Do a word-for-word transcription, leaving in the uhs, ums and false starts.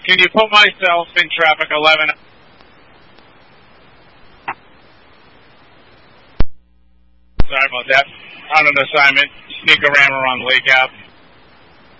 Can you put myself in traffic eleven? Sorry about that. On an assignment, sneak a rammer on Lake Ave.